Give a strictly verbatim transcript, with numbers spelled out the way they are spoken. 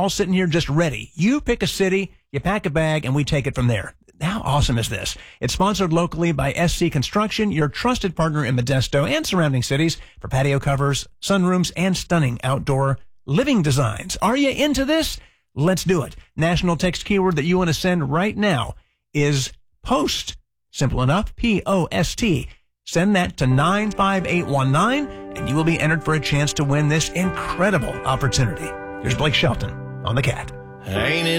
all sitting here just ready. You pick a city, you pack a bag, and we take it from there. How awesome is this? It's sponsored locally by S C Construction, your trusted partner in Modesto and surrounding cities for patio covers, sunrooms, and stunning outdoor living designs. Are you into this? Let's do it. National text keyword that you want to send right now is POST. Simple enough, P O S T. Send that to nine five eight one nine, and you will be entered for a chance to win this incredible opportunity. Here's Blake Shelton on The Cat. Ain't it